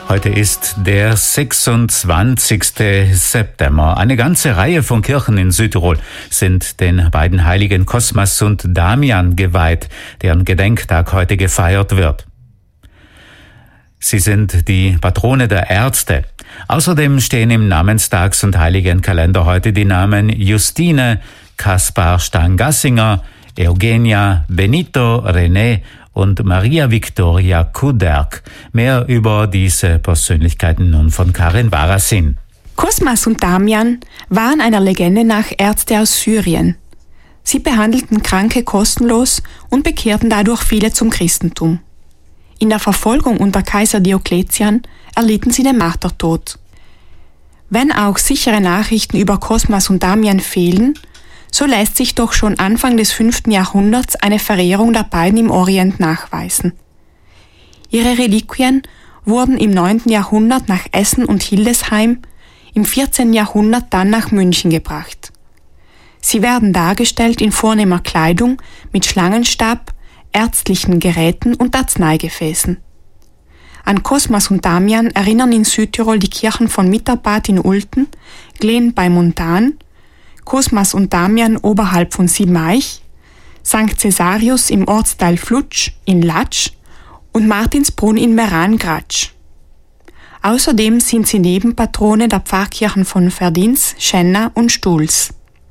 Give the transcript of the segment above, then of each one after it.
Heute ist der 26. September. Eine ganze Reihe von Kirchen in Südtirol sind den beiden Heiligen Cosmas und Damian geweiht, deren Gedenktag heute gefeiert wird. Sie sind die Patrone der Ärzte. Außerdem stehen im Namenstags- und Heiligenkalender heute die Namen Justine, Kaspar Stangassinger, Eugenia, Benito, René und Maria Victoria Kuderk. Mehr über diese Persönlichkeiten nun von Karin Warasin. Cosmas und Damian waren einer Legende nach Ärzte aus Syrien. Sie behandelten Kranke kostenlos und bekehrten dadurch viele zum Christentum. In der Verfolgung unter Kaiser Diokletian erlitten sie den Martertod. Wenn auch sichere Nachrichten über Cosmas und Damian fehlen, so lässt sich doch schon Anfang des 5. Jahrhunderts eine Verehrung der beiden im Orient nachweisen. Ihre Reliquien wurden im 9. Jahrhundert nach Essen und Hildesheim, im 14. Jahrhundert dann nach München gebracht. Sie werden dargestellt in vornehmer Kleidung mit Schlangenstab, ärztlichen Geräten und Arzneigefäßen. An Cosmas und Damian erinnern in Südtirol die Kirchen von Mitterbad in Ulten, Glen bei Montan, Cosmas und Damian oberhalb von Siebeneich, St. Cäsarius im Ortsteil Flutsch in Latsch und Martinsbrunn in Meran-Gratsch. Außerdem sind sie Nebenpatrone der Pfarrkirchen von Verdins, Schenna und Stuhls.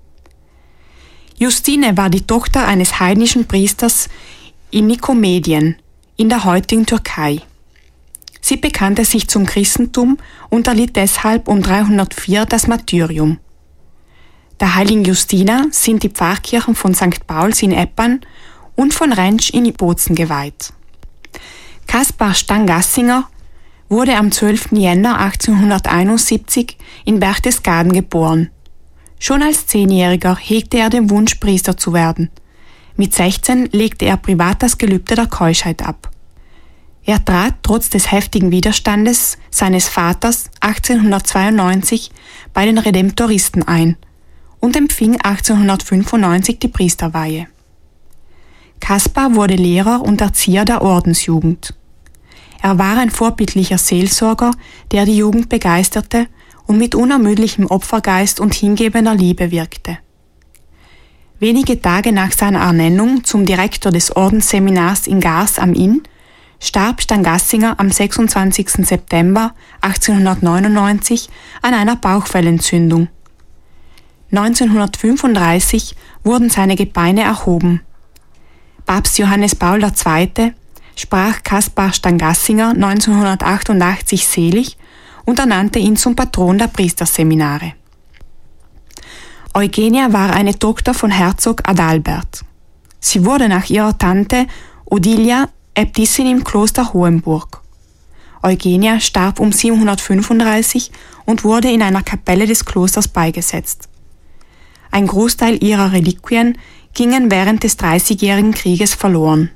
Justine war die Tochter eines heidnischen Priesters in Nikomedien, in der heutigen Türkei. Sie bekannte sich zum Christentum und erlitt deshalb um 304 das Martyrium. Der heiligen Justina sind die Pfarrkirchen von St. Pauls in Eppan und von Rentsch in Bozen geweiht. Kaspar Stangassinger wurde am 12. Jänner 1871 in Berchtesgaden geboren. Schon als 10-Jähriger hegte er den Wunsch, Priester zu werden. Mit 16 legte er privat das Gelübde der Keuschheit ab. Er trat trotz des heftigen Widerstandes seines Vaters 1892 bei den Redemptoristen ein und empfing 1895 die Priesterweihe. Kaspar wurde Lehrer und Erzieher der Ordensjugend. Er war ein vorbildlicher Seelsorger, der die Jugend begeisterte und mit unermüdlichem Opfergeist und hingebender Liebe wirkte. Wenige Tage nach seiner Ernennung zum Direktor des Ordensseminars in Gars am Inn starb Stangassinger am 26. September 1899 an einer Bauchfellentzündung. 1935 wurden seine Gebeine erhoben. Papst Johannes Paul II. Sprach Kaspar Stangassinger 1988 selig und ernannte ihn zum Patron der Priesterseminare. Eugenia war eine Tochter von Herzog Adalbert. Sie wurde nach ihrer Tante Odilia Äbtissin im Kloster Hohenburg. Eugenia starb um 735 und wurde in einer Kapelle des Klosters beigesetzt. Ein Großteil ihrer Reliquien gingen während des 30-jährigen Krieges verloren.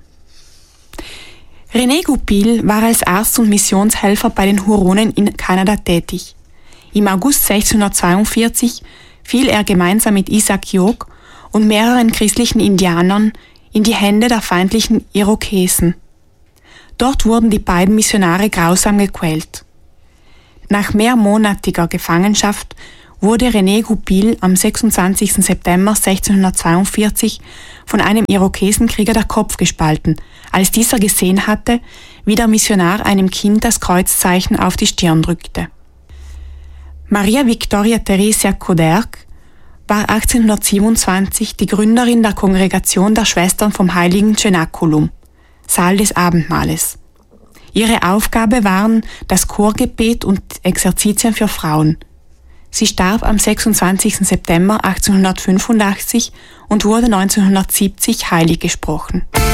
René Goupil war als Arzt und Missionshelfer bei den Huronen in Kanada tätig. Im August 1642 fiel er gemeinsam mit Isaac Jogues und mehreren christlichen Indianern in die Hände der feindlichen Irokesen. Dort wurden die beiden Missionare grausam gequält. Nach mehrmonatiger Gefangenschaft wurde René Goupil am 26. September 1642 von einem Irokesenkrieger der Kopf gespalten, als dieser gesehen hatte, wie der Missionar einem Kind das Kreuzzeichen auf die Stirn drückte. Maria Victoria Theresia Kuderk war 1827 die Gründerin der Kongregation der Schwestern vom Heiligen Cenaculum, Saal des Abendmahles. Ihre Aufgabe waren das Chorgebet und Exerzitien für Frauen. Sie starb am 26. September 1885 und wurde 1970 heilig gesprochen.